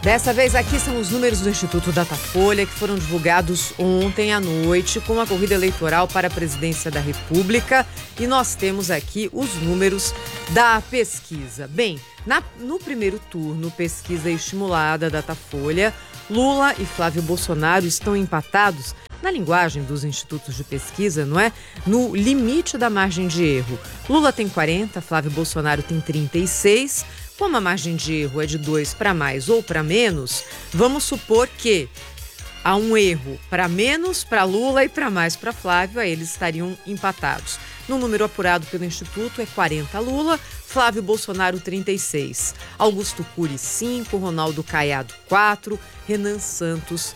Dessa vez aqui são os números do Instituto Datafolha que foram divulgados ontem à noite com a corrida eleitoral para a presidência da República, e nós temos aqui os números da pesquisa. Bem, no primeiro turno, pesquisa estimulada Datafolha, Lula e Flávio Bolsonaro estão empatados, na linguagem dos institutos de pesquisa, não é? No limite da margem de erro. Lula tem 40, Flávio Bolsonaro tem 36. Como a margem de erro é de 2 para mais ou para menos, vamos supor que há um erro para menos para Lula e para mais para Flávio, aí eles estariam empatados. No número apurado pelo Instituto é 40 Lula, Flávio Bolsonaro 36, Augusto Cury 5, Ronaldo Caiado 4, Renan Santos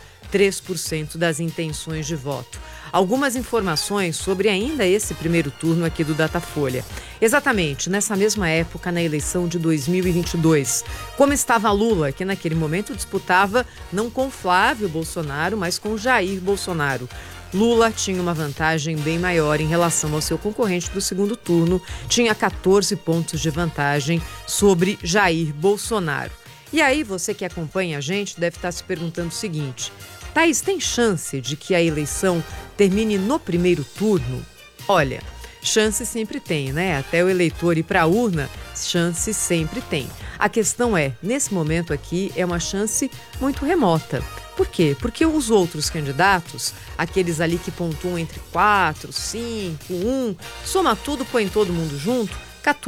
3% das intenções de voto. Algumas informações sobre ainda esse primeiro turno aqui do Datafolha. Exatamente nessa mesma época, na eleição de 2022, como estava Lula, que naquele momento disputava não com Flávio Bolsonaro, mas com Jair Bolsonaro. Lula tinha uma vantagem bem maior em relação ao seu concorrente do segundo turno, tinha 14 pontos de vantagem sobre Jair Bolsonaro. E aí, você que acompanha a gente deve estar se perguntando o seguinte: Thaís, tem chance de que a eleição termine no primeiro turno? Olha, chance sempre tem, né? Até o eleitor ir para a urna, chance sempre tem. A questão é, nesse momento aqui, é uma chance muito remota. Por quê? Porque os outros candidatos, aqueles ali que pontuam entre 4, 5, 1, soma tudo, põe todo mundo junto,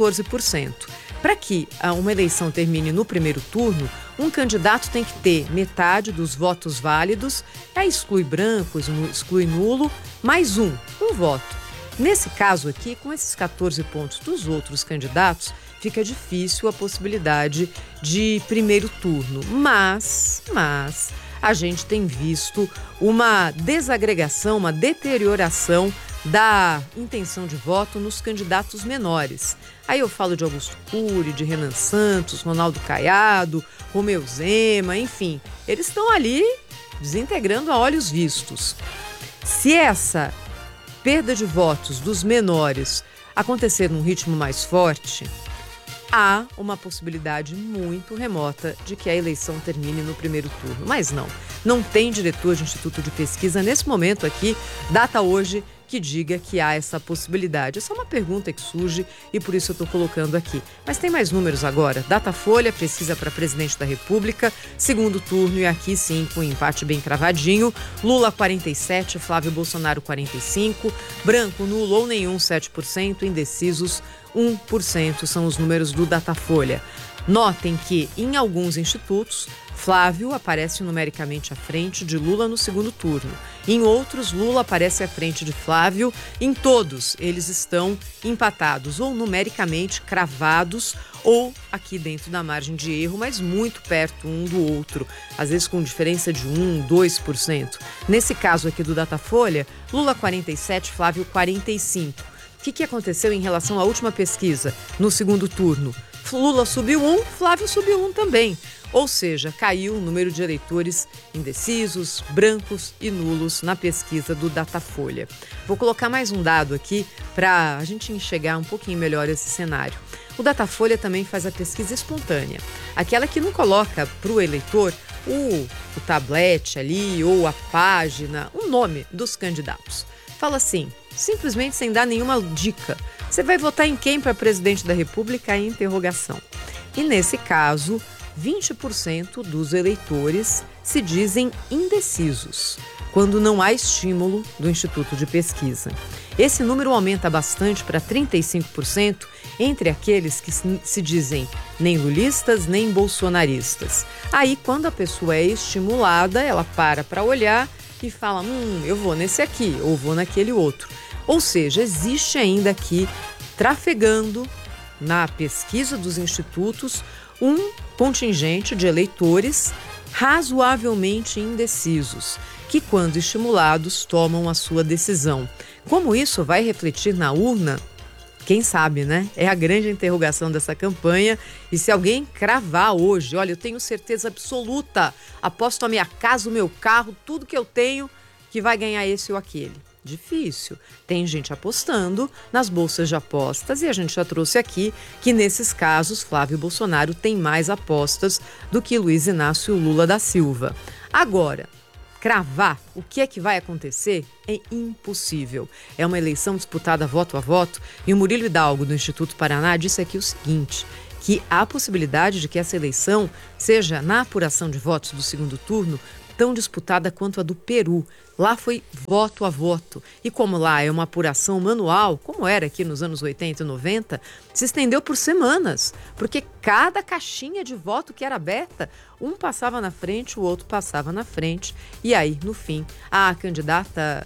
14%. Para que uma eleição termine no primeiro turno, um candidato tem que ter metade dos votos válidos, exclui brancos, exclui nulo, mais um voto. Nesse caso aqui, com esses 14 pontos dos outros candidatos, fica difícil a possibilidade de primeiro turno. Mas a gente tem visto uma desagregação, uma deterioração da intenção de voto nos candidatos menores. Aí eu falo de Augusto Cury, de Renan Santos, Ronaldo Caiado, Romeu Zema, enfim, eles estão ali desintegrando a olhos vistos. Se essa perda de votos dos menores acontecer num ritmo mais forte, há uma possibilidade muito remota de que a eleição termine no primeiro turno. Mas não tem diretor de instituto de pesquisa nesse momento aqui, data hoje, que diga que há essa possibilidade. Essa é uma pergunta que surge e por isso eu estou colocando aqui. Mas tem mais números agora. Datafolha, pesquisa para presidente da República, segundo turno, e aqui sim, com um empate bem cravadinho. Lula 47, Flávio Bolsonaro 45, branco, nulo ou nenhum 7%, indecisos 1%, são os números do Datafolha. Notem que em alguns institutos, Flávio aparece numericamente à frente de Lula no segundo turno. Em outros, Lula aparece à frente de Flávio. Em todos, eles estão empatados ou numericamente cravados ou aqui dentro da margem de erro, mas muito perto um do outro, às vezes com diferença de 1%, 2%. Nesse caso aqui do Datafolha, Lula 47, Flávio 45. O que aconteceu em relação à última pesquisa no segundo turno? Lula subiu 1, Flávio subiu 1 também. Ou seja, caiu o número de eleitores indecisos, brancos e nulos na pesquisa do Datafolha. Vou colocar mais um dado aqui para a gente enxergar um pouquinho melhor esse cenário. O Datafolha também faz a pesquisa espontânea, aquela que não coloca para o eleitor o tablet ali ou a página, o nome dos candidatos. Fala assim, simplesmente sem dar nenhuma dica. Você vai votar em quem para presidente da República? Interrogação. E nesse caso, 20% dos eleitores se dizem indecisos, quando não há estímulo do Instituto de Pesquisa. Esse número aumenta bastante para 35% entre aqueles que se dizem nem lulistas, nem bolsonaristas. Aí, quando a pessoa é estimulada, ela para olhar e fala, eu vou nesse aqui, ou vou naquele outro. Ou seja, existe ainda aqui, trafegando na pesquisa dos institutos, um contingente de eleitores razoavelmente indecisos, que quando estimulados tomam a sua decisão. Como isso vai refletir na urna? Quem sabe, né? É a grande interrogação dessa campanha. E se alguém cravar hoje, olha, eu tenho certeza absoluta, aposto a minha casa, o meu carro, tudo que eu tenho, que vai ganhar esse ou aquele. Difícil. Tem gente apostando nas bolsas de apostas e a gente já trouxe aqui que nesses casos Flávio Bolsonaro tem mais apostas do que Luiz Inácio Lula da Silva. Agora, cravar o que é que vai acontecer é impossível. É uma eleição disputada voto a voto e o Murilo Hidalgo, do Instituto Paraná, disse aqui o seguinte, que há a possibilidade de que essa eleição seja, na apuração de votos do segundo turno, tão disputada quanto a do Peru. Lá foi voto a voto. E como lá é uma apuração manual, como era aqui nos anos 80 e 90, se estendeu por semanas, porque cada caixinha de voto que era aberta, um passava na frente, o outro passava na frente. E aí, no fim, a candidata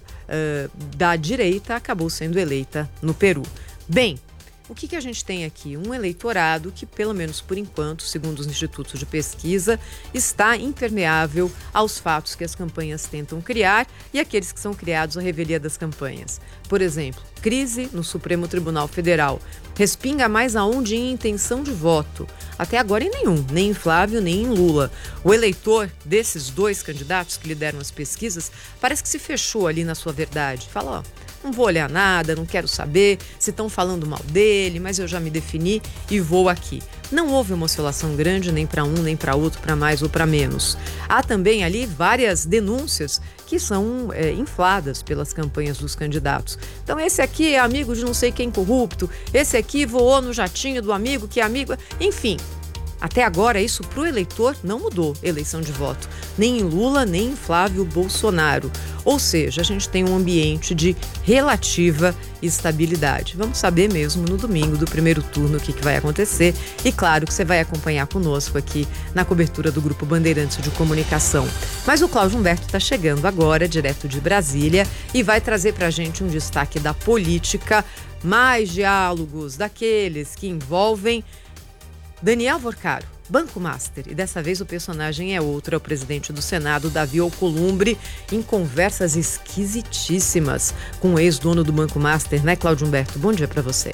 da direita acabou sendo eleita no Peru. Bem, o que a gente tem aqui? Um eleitorado que, pelo menos por enquanto, segundo os institutos de pesquisa, está impermeável aos fatos que as campanhas tentam criar e aqueles que são criados à revelia das campanhas. Por exemplo, crise no Supremo Tribunal Federal. Respinga mais aonde em intenção de voto. Até agora em nenhum, nem em Flávio, nem em Lula. O eleitor desses dois candidatos que lideram as pesquisas parece que se fechou ali na sua verdade. Fala, não vou olhar nada, não quero saber se estão falando mal dele, mas eu já me defini e vou aqui. Não houve uma oscilação grande nem para um, nem para outro, para mais ou para menos. Há também ali várias denúncias que são infladas pelas campanhas dos candidatos. Então esse aqui é amigo de não sei quem corrupto, esse aqui voou no jatinho do amigo que é amigo, enfim. Até agora, isso para o eleitor não mudou eleição de voto, nem em Lula, nem em Flávio Bolsonaro. Ou seja, a gente tem um ambiente de relativa estabilidade. Vamos saber mesmo no domingo do primeiro turno o que vai acontecer. E claro que você vai acompanhar conosco aqui na cobertura do Grupo Bandeirantes de Comunicação. Mas o Cláudio Humberto está chegando agora, direto de Brasília, e vai trazer para a gente um destaque da política, mais diálogos daqueles que envolvem Daniel Vorcaro, Banco Master, e dessa vez o personagem é outro, é o presidente do Senado, Davi Alcolumbre, em conversas esquisitíssimas com o ex-dono do Banco Master, né, Cláudio Humberto? Bom dia para você.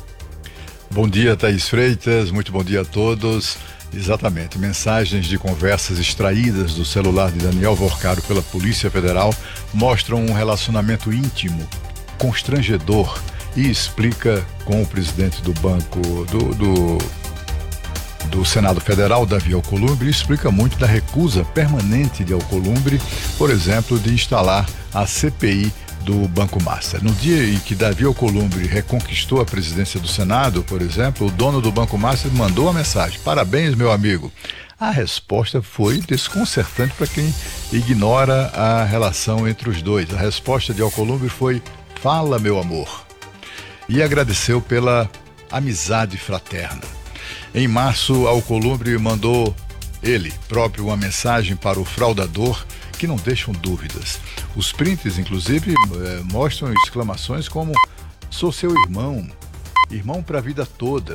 Bom dia, Thaís Freitas, muito bom dia a todos. Exatamente, mensagens de conversas extraídas do celular de Daniel Vorcaro pela Polícia Federal mostram um relacionamento íntimo, constrangedor, e explica com o presidente do banco do Senado Federal, Davi Alcolumbre, explica muito da recusa permanente de Alcolumbre, por exemplo, de instalar a CPI do Banco Master. No dia em que Davi Alcolumbre reconquistou a presidência do Senado, por exemplo, o dono do Banco Master mandou a mensagem: parabéns, meu amigo. A resposta foi desconcertante para quem ignora a relação entre os dois. A resposta de Alcolumbre foi: fala, meu amor. E agradeceu pela amizade fraterna. Em março, Alcolumbre mandou ele próprio uma mensagem para o fraudador que não deixam dúvidas. Os prints, inclusive, mostram exclamações como: sou seu irmão, irmão para a vida toda.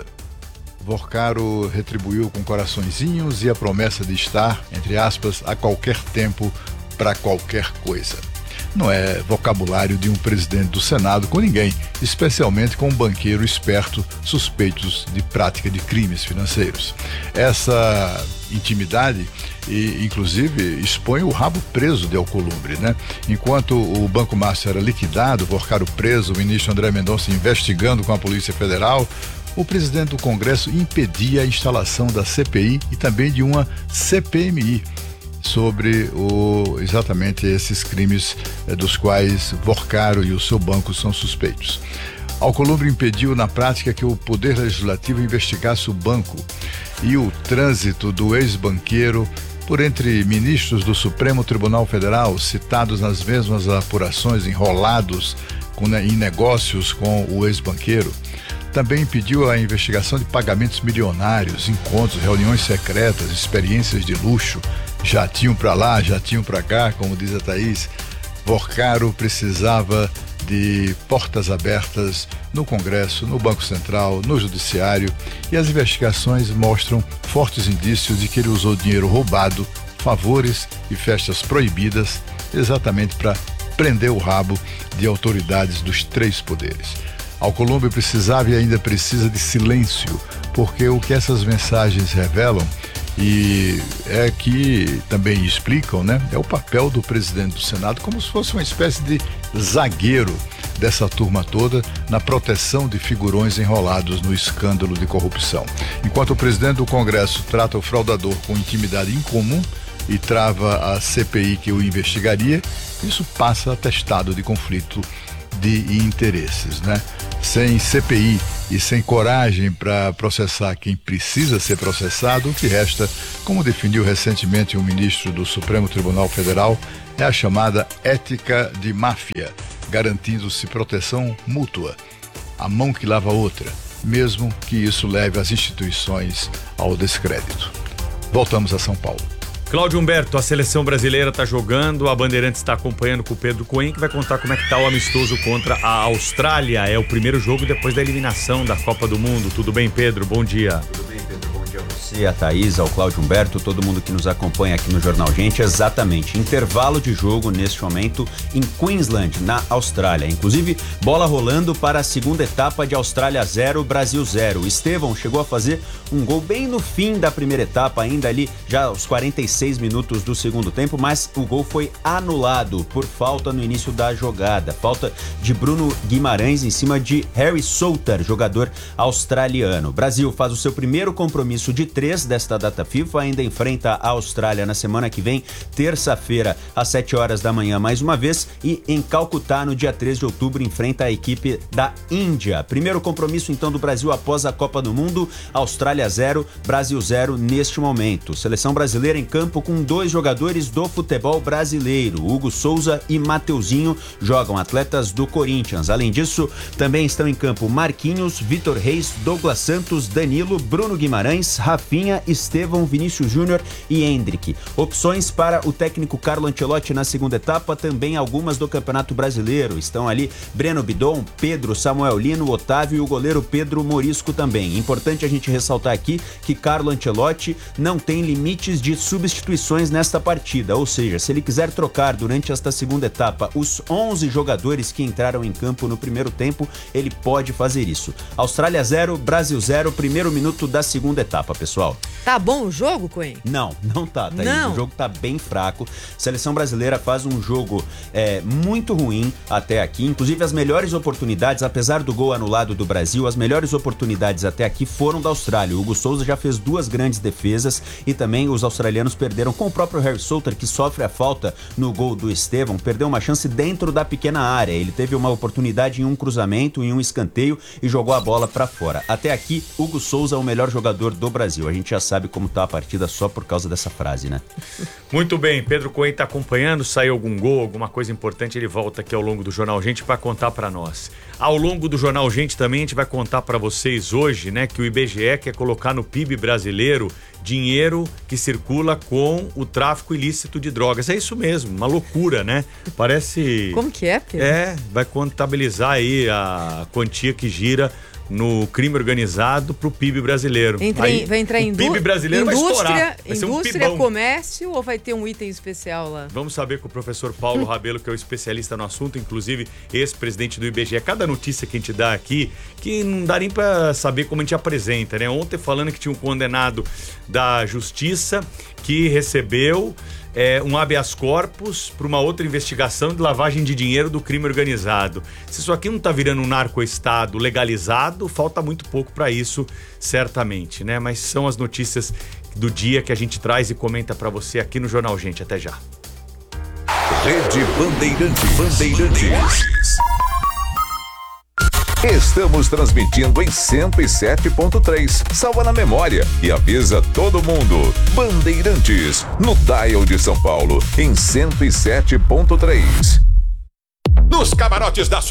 Vorcaro retribuiu com coraçõezinhos e a promessa de estar, entre aspas, a qualquer tempo, para qualquer coisa. Não é vocabulário de um presidente do Senado com ninguém, especialmente com um banqueiro esperto suspeitos de prática de crimes financeiros. Essa intimidade, inclusive, expõe o rabo preso de Alcolumbre, né? Enquanto o Banco Master era liquidado, Vorcaro preso, o ministro André Mendonça investigando com a Polícia Federal, o presidente do Congresso impedia a instalação da CPI e também de uma CPMI, sobre exatamente esses crimes dos quais Vorcaro e o seu banco são suspeitos. Alcolumbre impediu na prática que o Poder Legislativo investigasse o banco e o trânsito do ex-banqueiro por entre ministros do Supremo Tribunal Federal, citados nas mesmas apurações, enrolados em negócios com o ex-banqueiro. Também impediu a investigação de pagamentos milionários, encontros, reuniões secretas, experiências de luxo, jatinho para lá, jatinho para cá, como diz a Thaís. Vorcaro precisava de portas abertas no Congresso, no Banco Central, no Judiciário, e as investigações mostram fortes indícios de que ele usou dinheiro roubado, favores e festas proibidas, exatamente para prender o rabo de autoridades dos três poderes. Alcolumbre precisava e ainda precisa de silêncio, porque o que essas mensagens revelam E é que também explicam, né? É o papel do presidente do Senado como se fosse uma espécie de zagueiro dessa turma toda na proteção de figurões enrolados no escândalo de corrupção. Enquanto o presidente do Congresso trata o fraudador com intimidade incomum e trava a CPI que o investigaria, isso passa atestado de conflito de interesses, né? Sem CPI e sem coragem para processar quem precisa ser processado, o que resta, como definiu recentemente um ministro do Supremo Tribunal Federal, é a chamada ética de máfia, garantindo-se proteção mútua, a mão que lava a outra, mesmo que isso leve as instituições ao descrédito. Voltamos a São Paulo. Cláudio Humberto, a seleção brasileira está jogando, a Bandeirantes está acompanhando com o Pedro Cohen, que vai contar como é que está o amistoso contra a Austrália. É o primeiro jogo depois da eliminação da Copa do Mundo. Tudo bem, Pedro? Bom dia. Tudo bem, Pedro? Bom dia a você, a Thaís, ao Cláudio Humberto, todo mundo que nos acompanha aqui no Jornal Gente. Exatamente, intervalo de jogo neste momento em Queensland, na Austrália. Inclusive, bola rolando para a segunda etapa de Austrália 0, Brasil 0. O Estevão chegou a fazer um gol bem no fim da primeira etapa, ainda ali já aos 46 minutos do segundo tempo, mas o gol foi anulado por falta no início da jogada. Falta de Bruno Guimarães em cima de Harry Souttar, jogador australiano. O Brasil faz o seu primeiro compromisso de 3 desta data FIFA, ainda enfrenta a Austrália na semana que vem, terça-feira, às 7 horas da manhã, mais uma vez, e em Calcutá, no dia 3 de outubro, enfrenta a equipe da Índia. Primeiro compromisso, então, do Brasil após a Copa do Mundo, Austrália 0, Brasil 0 neste momento. Seleção brasileira em campo com 2 jogadores do futebol brasileiro, Hugo Souza e Mateuzinho, jogam atletas do Corinthians. Além disso, também estão em campo Marquinhos, Vitor Reis, Douglas Santos, Danilo, Bruno Guimarães, Rafinha, Estevão, Vinícius Júnior e Endrick. Opções para o técnico Carlo Ancelotti na segunda etapa, também algumas do Campeonato Brasileiro. Estão ali Breno Bidon, Pedro, Samuel Lino, Otávio e o goleiro Pedro Morisco também. Importante a gente ressaltar aqui que Carlo Ancelotti não tem limites de substituições nesta partida, ou seja, se ele quiser trocar durante esta segunda etapa os 11 jogadores que entraram em campo no primeiro tempo, ele pode fazer isso. Austrália 0, Brasil 0, primeiro minuto da segunda etapa, pessoal. Tá bom o jogo, Cohen? Não tá, Thaís. Não. O jogo tá bem fraco. A seleção brasileira faz um jogo muito ruim até aqui. Inclusive, as melhores oportunidades, apesar do gol anulado do Brasil, as melhores oportunidades até aqui foram da Austrália. O Hugo Souza já fez 2 grandes defesas e também os australianos perderam com o próprio Harry Souttar, que sofre a falta no gol do Estevão, perdeu uma chance dentro da pequena área. Ele teve uma oportunidade em um cruzamento, em um escanteio e jogou a bola para fora. Até aqui, Hugo Souza é o melhor jogador do Brasil. A gente já sabe como tá a partida só por causa dessa frase, né? Muito bem, Pedro Cohen tá acompanhando, saiu algum gol, alguma coisa importante, ele volta aqui ao longo do Jornal Gente para contar para nós. Ao longo do Jornal Gente também a gente vai contar para vocês hoje, né, que o IBGE quer colocar no PIB brasileiro dinheiro que circula com o tráfico ilícito de drogas. É isso mesmo, uma loucura, né? Parece... Como que é, Pedro? Vai contabilizar aí a quantia que gira no crime organizado pro PIB brasileiro. Vai entrar em PIB brasileiro vai estourar. Vai indústria, comércio ou vai ter um item especial lá? Vamos saber com o professor Paulo Rabelo, que é o especialista no assunto, inclusive ex-presidente do IBGE. Cada notícia que a gente dá aqui, que não dá nem pra saber como a gente apresenta, né? Ontem falando que tinha um condenado da justiça que recebeu um habeas corpus para uma outra investigação de lavagem de dinheiro do crime organizado. Se isso aqui não está virando um narco-estado legalizado, falta muito pouco para isso, certamente, né? Mas são as notícias do dia que a gente traz e comenta para você aqui no Jornal Gente. Até já. Rede Bandeirantes. Estamos transmitindo em 107.3. Salva na memória e avisa todo mundo. Bandeirantes, no dial de São Paulo, em 107.3. Nos camarotes da